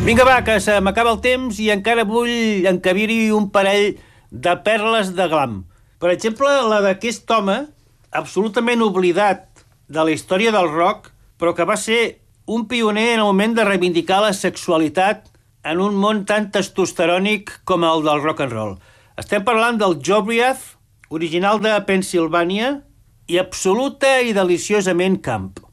Vinga, va, que se m'acaba el temps i encara vull encabir-hi un parell de perles de glam. Per exemple, la d'aquest home, absolutament oblidat de la història del rock, però que va ser un pioner en el moment de reivindicar la sexualitat en un món tan testosterònic com el del rock and roll. Estem parlant del Jobriath, original de Pennsilvània i absoluta i deliciosament camp.